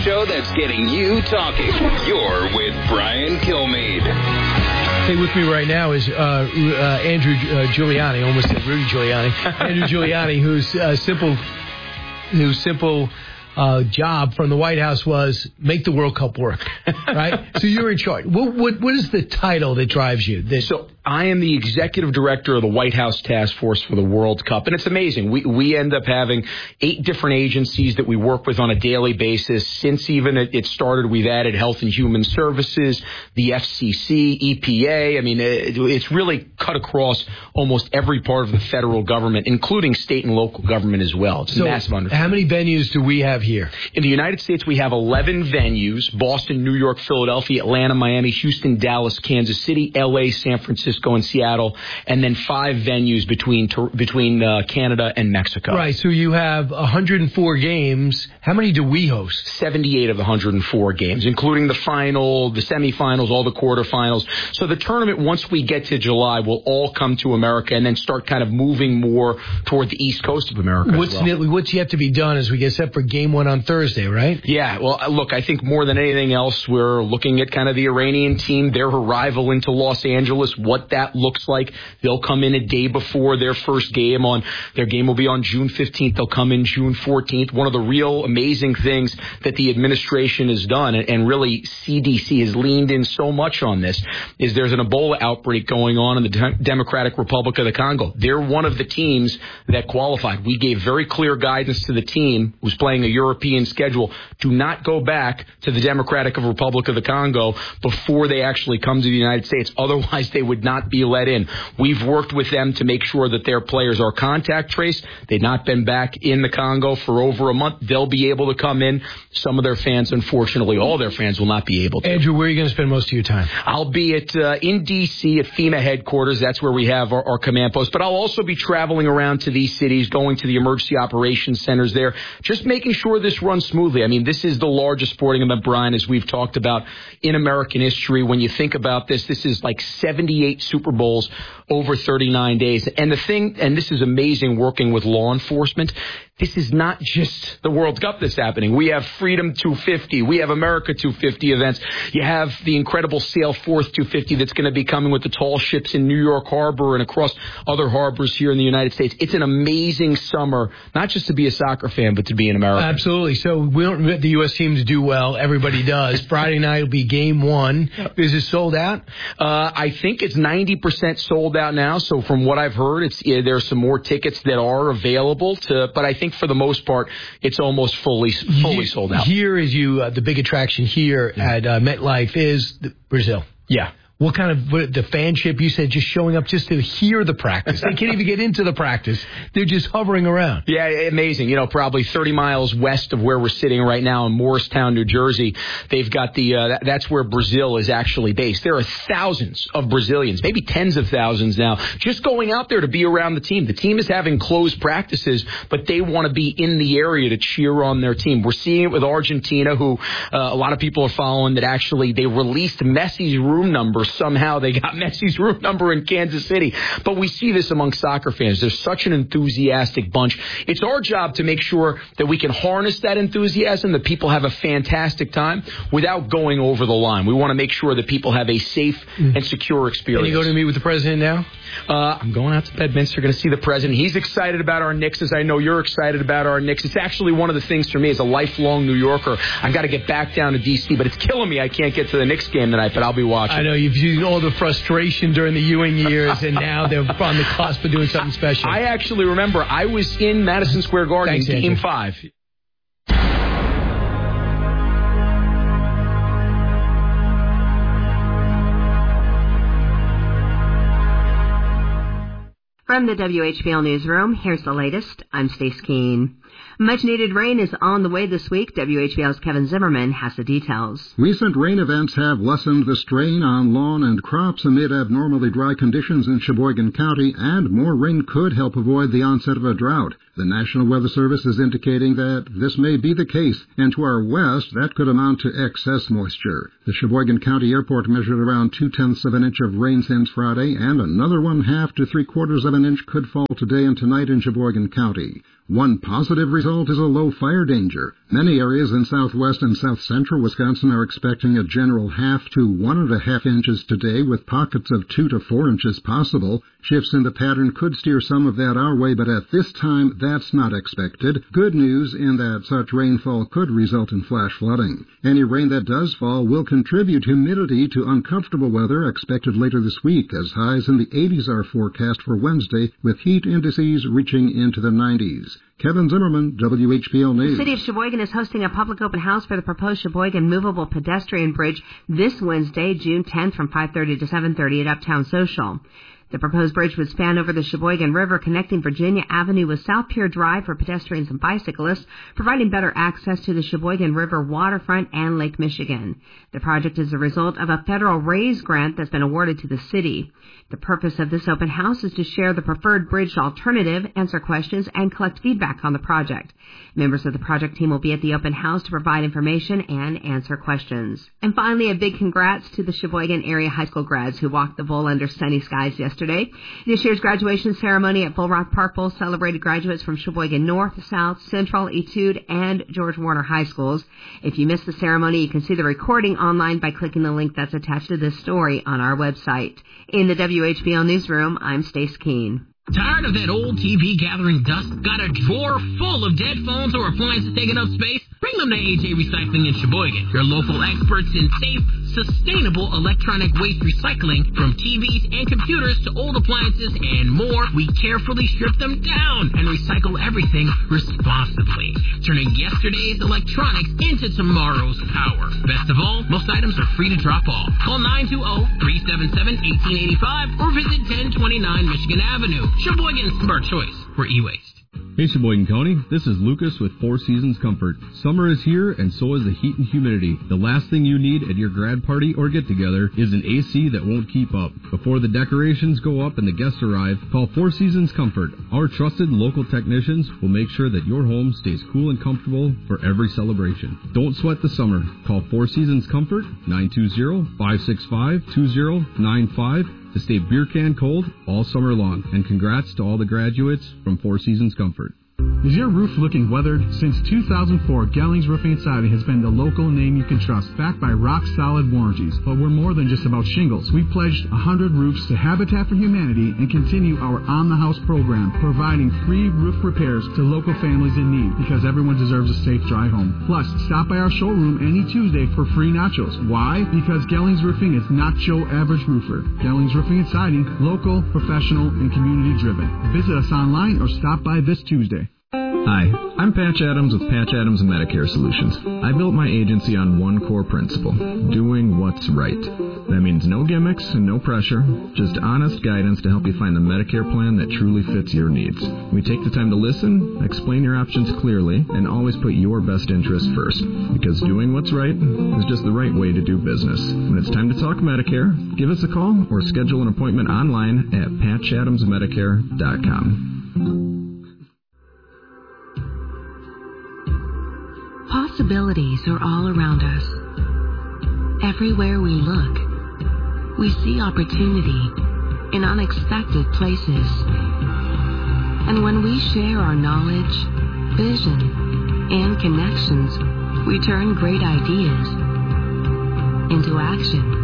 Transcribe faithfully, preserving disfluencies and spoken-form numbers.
Show that's getting you talking. You're with Brian Kilmeade. Hey, with me right now is uh, uh, Andrew uh, Giuliani, almost said Rudy Giuliani. Andrew Giuliani, whose uh, simple, whose simple uh, job from the White House was make the World Cup work, right? So you're in charge. What, what, what is the title that drives you? That- so I am the executive director of the White House Task Force for the World Cup, and it's amazing. We we end up having eight different agencies that we work with on a daily basis. Since even it, it started, we've added Health and Human Services, the F C C, E P A. I mean, it, it's really cut across almost every part of the federal government, including state and local government as well. It's so a massive undertaking. How many venues do we have here? In the United States, we have eleven venues: Boston, New York, Philadelphia, Atlanta, Miami, Houston, Dallas, Kansas City, L A, San Francisco, and Seattle, and then five venues between between uh, Canada and Mexico. Right, so you have one hundred four games. How many do we host? seventy-eight of the one hundred four games, including the final, the semifinals, all the quarterfinals. So the tournament, once we get to July, will all come to America and then start kind of moving more toward the East Coast of America. What's, as well. what's yet to be done as we get set for game one on Thursday, right? Yeah, well, look, I think more than anything else, we're looking at kind of the Iranian team, their arrival into Los Angeles, what that looks like. They'll come in a day before their first game. On their game will be on June fifteenth. They'll come in June fourteenth. One of the real amazing things that the administration has done, and really C D C has leaned in so much on this, is there's an Ebola outbreak going on in the De- Democratic Republic of the Congo. They're one of the teams that qualified. We gave very clear guidance to the team who's playing a European schedule, do not go back to the Democratic Republic of the Congo before they actually come to the United States. Otherwise, they would not be let in. We've worked with them to make sure that their players are contact traced. They've not been back in the Congo for over a month. They'll be able to come in. Some of their fans, unfortunately, all their fans will not be able to. Andrew, where are you going to spend most of your time? I'll be at uh, in D C at FEMA headquarters. That's where we have our, our command post. But I'll also be traveling around to these cities, going to the emergency operations centers there, just making sure this runs smoothly. I mean, this is the largest sporting event, Brian, as we've talked about in American history. When you think about this, this is like seventy-eight Super Bowls over thirty-nine days. And the thing, and this is amazing working with law enforcement, this is not just the World Cup that's happening. We have Freedom two fifty. We have America two fifty events. You have the incredible Sail Forth two fifty that's going to be coming with the tall ships in New York Harbor and across other harbors here in the United States. It's an amazing summer, not just to be a soccer fan, but to be an American. Absolutely. So we don't want the U S team to do well. Everybody does. Friday night will be game one. Is it sold out? Uh, I think it's ninety percent sold out now. So from what I've heard, it's yeah, there's some more tickets that are available to, but I think for the most part, it's almost fully fully sold out. Here is you, uh, the big attraction here yeah. at uh, MetLife is the, Brazil. Yeah. What kind of what, the fanship? You said just showing up just to hear the practice. They can't even get into the practice. They're just hovering around. Yeah, amazing. You know, probably thirty miles west of where we're sitting right now in Morristown, New Jersey, they've got the uh, that, that's where Brazil is actually based. There are thousands of Brazilians, maybe tens of thousands now, just going out there to be around the team. The team is having closed practices, but they want to be in the area to cheer on their team. We're seeing it with Argentina, who uh, a lot of people are following, that actually they released Messi's room number. Somehow they got Messi's room number in Kansas City. But we see this among soccer fans. There's such an enthusiastic bunch. It's our job to make sure that we can harness that enthusiasm, that people have a fantastic time without going over the line. We want to make sure that people have a safe and secure experience. Are you going to meet with the president now? Uh, I'm going out to Bedminster, going to see the president. He's excited about our Knicks, as I know you're excited about our Knicks. It's actually one of the things for me as a lifelong New Yorker. I've got to get back down to D C, but it's killing me I can't get to the Knicks game tonight, but I'll be watching. I know you've used all the frustration during the Ewing years, and now they're on the cusp of doing something special. I actually remember I was in Madison Square Garden Thanks, in Game Andrew. five. From the W H B L Newsroom, here's the latest. I'm Stace Keene. Much-needed rain is on the way this week. W H B L's Kevin Zimmerman has the details. Recent rain events have lessened the strain on lawn and crops amid abnormally dry conditions in Sheboygan County, and more rain could help avoid the onset of a drought. The National Weather Service is indicating that this may be the case, and to our west, that could amount to excess moisture. The Sheboygan County Airport measured around two-tenths of an inch of rain since Friday, and another one-half to three-quarters of an inch could fall today and tonight in Sheboygan County. One positive result is a low fire danger. Many areas in southwest and south central Wisconsin are expecting a general half to one and a half inches today, with pockets of two to four inches possible. Shifts in the pattern could steer some of that our way, but at this time that's not expected. Good news in that such rainfall could result in flash flooding. Any rain that does fall will contribute humidity to uncomfortable weather expected later this week, as highs in the eighties are forecast for Wednesday, with heat indices reaching into the nineties. Kevin Zimmerman, W H P L News. The City of Sheboygan is hosting a public open house for the proposed Sheboygan Movable Pedestrian Bridge this Wednesday, June tenth, from five thirty to seven thirty at Uptown Social. The proposed bridge would span over the Sheboygan River, connecting Virginia Avenue with South Pier Drive for pedestrians and bicyclists, providing better access to the Sheboygan River waterfront and Lake Michigan. The project is a result of a federal RAISE grant that's been awarded to the city. The purpose of this open house is to share the preferred bridge alternative, answer questions, and collect feedback on the project. Members of the project team will be at the open house to provide information and answer questions. And finally, a big congrats to the Sheboygan area high school grads who walked the Bull under sunny skies yesterday. This year's graduation ceremony at Bull Rock Park Bowl celebrated graduates from Sheboygan North, South, Central, Etude, and George Warner High Schools. If you missed the ceremony, you can see the recording online by clicking the link that's attached to this story on our website. In the W H B L Newsroom, I'm Stace Keene. Tired of that old T V gathering dust? Got a drawer full of dead phones or appliances taking up space? Bring them to A J Recycling in Sheboygan. Your local experts in safe, sustainable electronic waste recycling. From T Vs and computers to old appliances and more, we carefully strip them down and recycle everything responsibly, turning yesterday's electronics into tomorrow's power. Best of all, most items are free to drop off. Call nine two zero, three seven seven, one eight eight five or visit ten twenty-nine Michigan Avenue. Sheboygan's smart choice for e-waste. Hey Sheboygan County, this is Lucas with Four Seasons Comfort. Summer is here and so is the heat and humidity. The last thing you need at your grad party or get-together is an A C that won't keep up. Before the decorations go up and the guests arrive, call Four Seasons Comfort. Our trusted local technicians will make sure that your home stays cool and comfortable for every celebration. Don't sweat the summer. Call Four Seasons Comfort, nine two zero, five six five, two zero nine five. to stay beer can cold all summer long. And congrats to all the graduates from Four Seasons Comfort. Is your roof looking weathered? Since two thousand four, Gellings Roofing and Siding has been the local name you can trust, backed by rock-solid warranties. But we're more than just about shingles. We pledged one hundred roofs to Habitat for Humanity and continue our on-the-house program, providing free roof repairs to local families in need, because everyone deserves a safe, dry home. Plus, stop by our showroom any Tuesday for free nachos. Why? Because Gellings Roofing is not your average roofer. Gellings Roofing and Siding, local, professional, and community-driven. Visit us online or stop by this Tuesday. Hi, I'm Patch Adams with Patch Adams Medicare Solutions. I built my agency on one core principle, doing what's right. That means no gimmicks and no pressure, just honest guidance to help you find the Medicare plan that truly fits your needs. We take the time to listen, explain your options clearly, and always put your best interest first. Because doing what's right is just the right way to do business. When it's time to talk Medicare, give us a call or schedule an appointment online at patch adams medicare dot com. Possibilities are all around us. Everywhere we look, we see opportunity in unexpected places. And when we share our knowledge, vision, and connections, we turn great ideas into action.